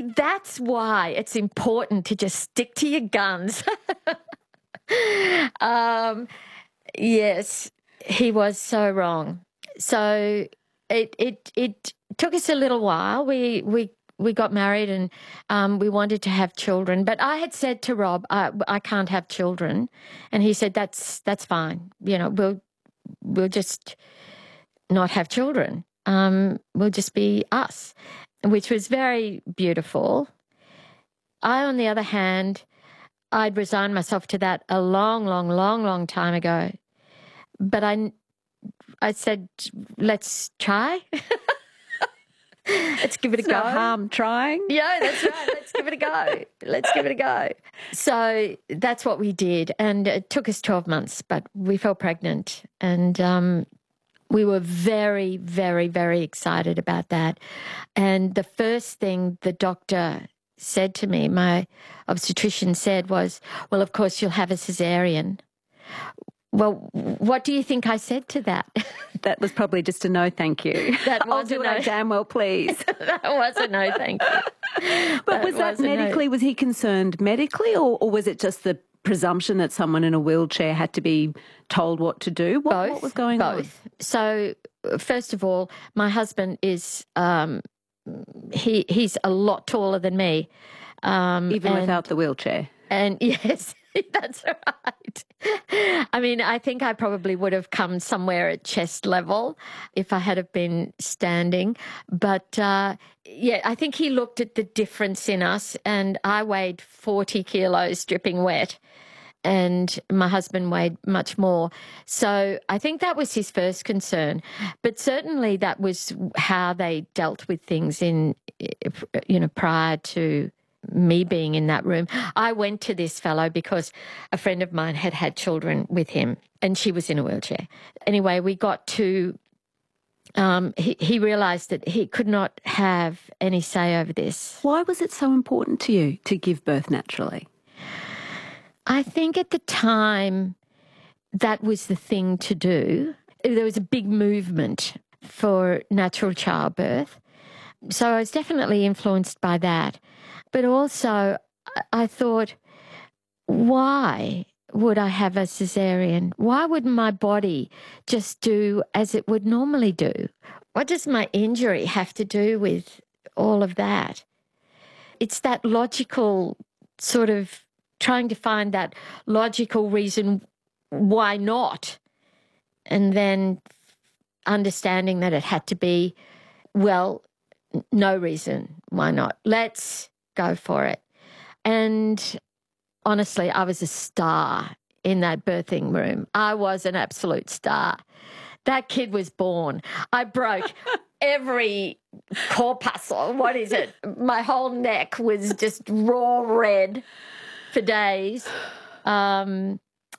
that's why it's important to just stick to your guns. Yes, he was so wrong. So it took us a little while. We got married and we wanted to have children. But I had said to Rob, I can't have children, and he said that's fine. You know, we'll just not have children. We'll just be us, which was very beautiful. I, on the other hand, I'd resigned myself to that a long time ago. But I said, let's try. Let's give it a go. No harm trying. Yeah, that's right. Let's give it a go. So that's what we did. And it took us 12 months, but we fell pregnant. And we were very, very, very excited about that. And the first thing the doctor said to me, my obstetrician said, was, well, of course, you'll have a cesarean. Well, what do you think I said to that? That was probably just a no, thank you. That was I'll do it damn well, please. That was a no, thank you. But was that medically, was he concerned medically, or was it just the presumption that someone in a wheelchair had to be told what to do? What was going on? Both. So, first of all, my husband is, he's a lot taller than me. Even without the wheelchair? And yes, that's right. I mean, I think I probably would have come somewhere at chest level if I had have been standing. But yeah, I think he looked at the difference in us, and I weighed 40 kilos dripping wet, and my husband weighed much more. So I think that was his first concern. But certainly that was how they dealt with things prior to me being in that room. I went to this fellow because a friend of mine had had children with him, and she was in a wheelchair. Anyway, we got to, he realised that he could not have any say over this. Why was it so important to you to give birth naturally? I think at the time that was the thing to do. There was a big movement for natural childbirth. So I was definitely influenced by that. But also I thought, why would I have a cesarean? Why wouldn't my body just do as it would normally do? What does my injury have to do with all of that? It's that logical sort of trying to find that logical reason why not, and then understanding that it had to be, well, no reason why not. Let's go for it. And honestly, I was a star in that birthing room. I was an absolute star. That kid was born. I broke every corpuscle. What is it? My whole neck was just raw red for days. But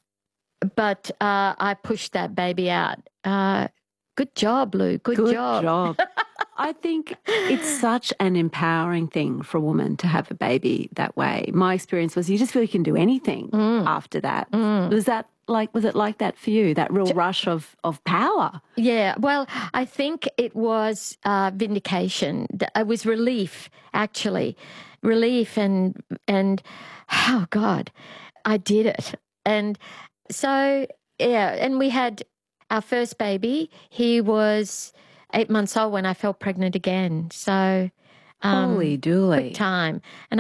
I pushed that baby out. Good job, Lou. Good job. I think it's such an empowering thing for a woman to have a baby that way. My experience was you just feel you can do anything after that. Was it like that for you, that real rush of power? Yeah, well, I think it was vindication. It was relief, actually. Relief and oh, God, I did it. And so, yeah, and we had our first baby. He was 8 months old when I fell pregnant again. So, holy dooly. Quick time. And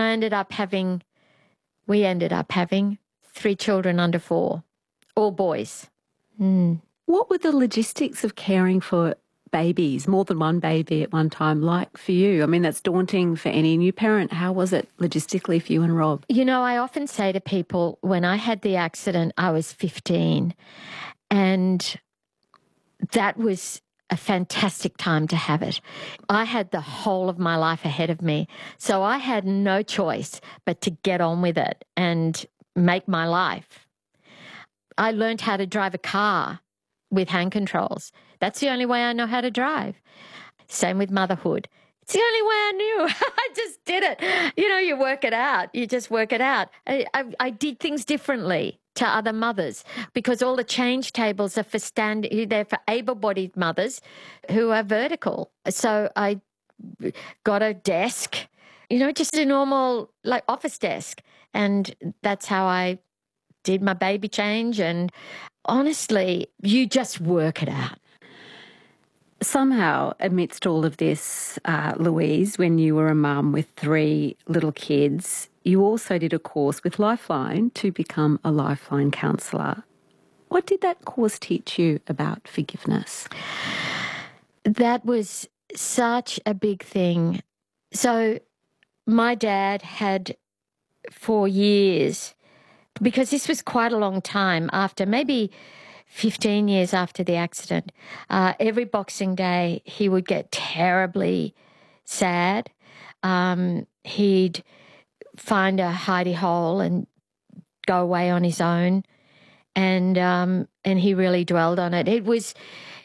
we ended up having 3 children under 4, all boys. What were the logistics of caring for babies, more than one baby at one time, like for you? I mean, that's daunting for any new parent. How was it logistically for you and Rob? You know, I often say to people, when I had the accident, I was 15, and that was a fantastic time to have it. I had the whole of my life ahead of me, so I had no choice but to get on with it and make my life. I learned how to drive a car with hand controls. That's the only way I know how to drive. Same with motherhood. It's the only way I knew. I just did it. You know, you work it out. You just work it out. I did things differently to other mothers because all the change tables are they're for able-bodied mothers who are vertical. So I got a desk, just a normal office desk. And that's how I did my baby change. And honestly, you just work it out. Somehow, amidst all of this, Louise, when you were a mum with 3 little kids, you also did a course with Lifeline to become a Lifeline counsellor. What did that course teach you about forgiveness? That was such a big thing. So my dad had, for years, because this was quite a long time after, maybe 15 years after the accident, every Boxing Day he would get terribly sad. He'd find a hidey hole and go away on his own, and he really dwelled on it. It was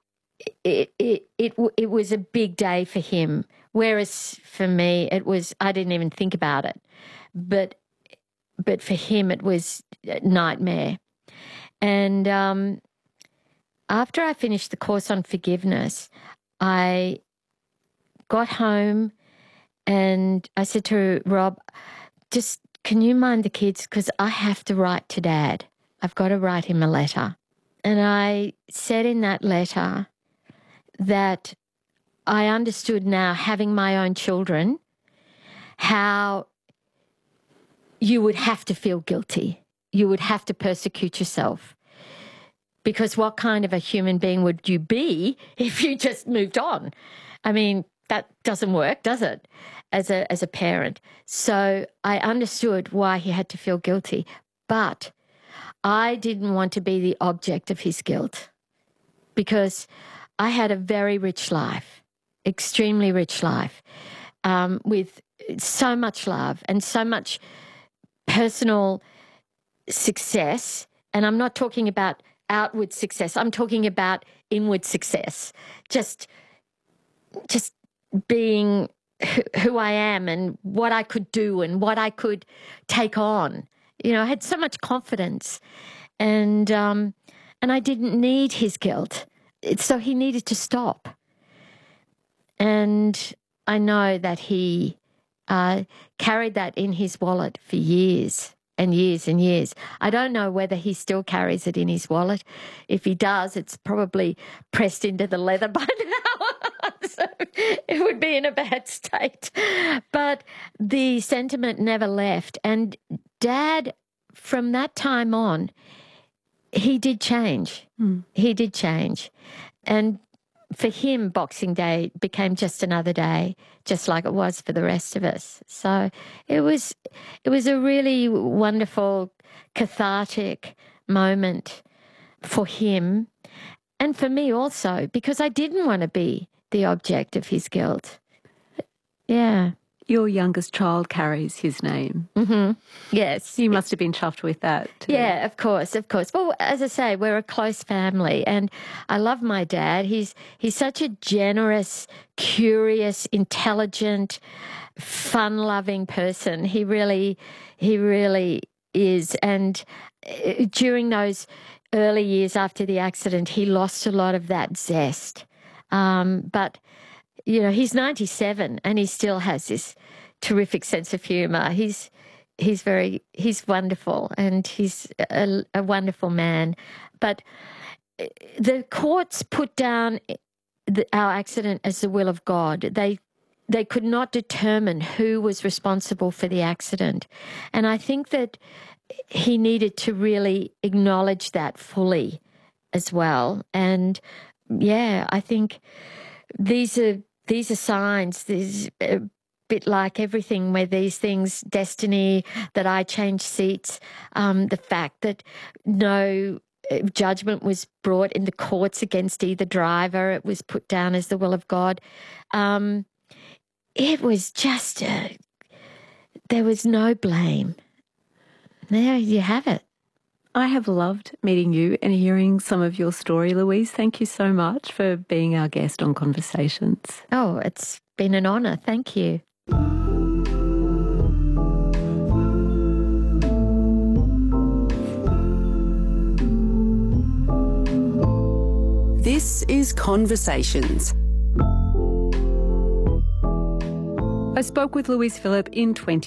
a big day for him, whereas for me I didn't even think about it, but for him it was a nightmare. And after I finished the course on forgiveness, I got home and I said to Rob, just can you mind the kids, because I have to write to Dad. I've got to write him a letter. And I said in that letter that I understood now, having my own children, how you would have to feel guilty. You would have to persecute yourself. Because what kind of a human being would you be if you just moved on? I mean, that doesn't work, does it, as a parent? So I understood why he had to feel guilty, but I didn't want to be the object of his guilt, because I had a very rich life, extremely rich life, with so much love and so much personal success. And I'm not talking about outward success. I'm talking about inward success. Just being who I am and what I could do and what I could take on. I had so much confidence, and I didn't need his guilt. So he needed to stop. And I know that he carried that in his wallet for years and years and years. I don't know whether he still carries it in his wallet. If he does, it's probably pressed into the leather by now. So it would be in a bad state. But the sentiment never left. And Dad, from that time on, he did change. He did change. And for him, Boxing Day became just another day, just like it was for the rest of us. So it was a really wonderful, cathartic moment for him and for me also, because I didn't want to be the object of his guilt. Yeah. Your youngest child carries his name. Mm-hmm. Yes. You must have been chuffed with that too. Yeah, of course, of course. Well, as I say, we're a close family, and I love my dad. He's such a generous, curious, intelligent, fun-loving person. He really is. And during those early years after the accident, he lost a lot of that zest. But he's 97 and he still has this terrific sense of humour. He's wonderful, and he's a wonderful man. But the courts put down our accident as the will of God. They could not determine who was responsible for the accident. And I think that he needed to really acknowledge that fully as well. And yeah, I think these are signs. There's a bit like everything where these things, destiny, that I changed seats, the fact that no judgment was brought in the courts against either driver. It was put down as the will of God. It was just, there was no blame. There you have it. I have loved meeting you and hearing some of your story, Louise. Thank you so much for being our guest on Conversations. Oh, it's been an honour. Thank you. This is Conversations. I spoke with Louise Phillip in 20